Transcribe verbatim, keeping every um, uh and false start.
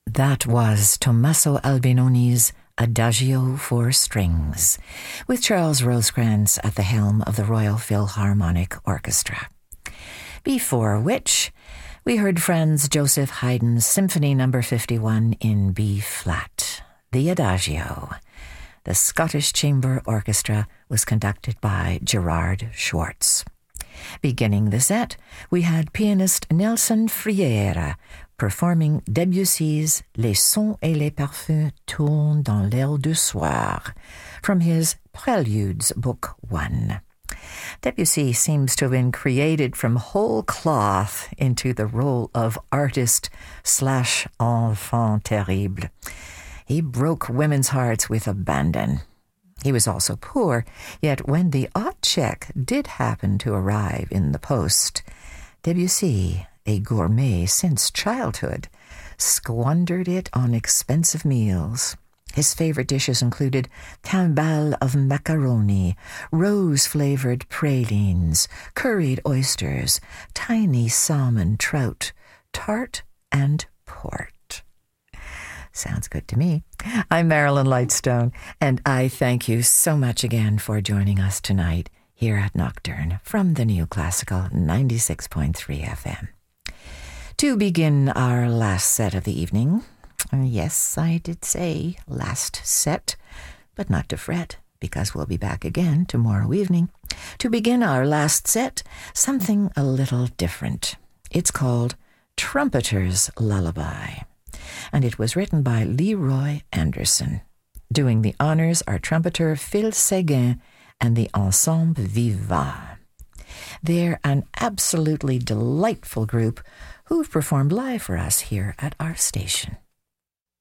That was Tommaso Albinoni's Adagio for Strings, with Charles Rosecrans at the helm of the Royal Philharmonic Orchestra. Before which, we heard Franz Joseph Haydn's Symphony Number fifty-one in B-flat, the Adagio. The Scottish Chamber Orchestra was conducted by Gerard Schwartz. Beginning the set, we had pianist Nelson Friera performing Debussy's Les sons et les parfums tournent dans l'air du soir from his Preludes, Book One. Debussy seems to have been created from whole cloth into the role of artist slash enfant terrible. He broke women's hearts with abandon. He was also poor, yet when the odd check did happen to arrive in the post, Debussy, a gourmet since childhood, squandered it on expensive meals. His favorite dishes included timbale of macaroni, rose-flavored pralines, curried oysters, tiny salmon trout, tart, and port. Sounds good to me. I'm Marilyn Lightstone, and I thank you so much again for joining us tonight here at Nocturne from the New Classical ninety-six point three F M. To begin our last set of the evening, yes, I did say last set, but not to fret, because we'll be back again tomorrow evening. To begin our last set, something a little different. It's called Trumpeter's Lullaby, and it was written by Leroy Anderson. Doing the honors are trumpeter Phil Séguin and the Ensemble Viva. They're an absolutely delightful group who've performed live for us here at our station.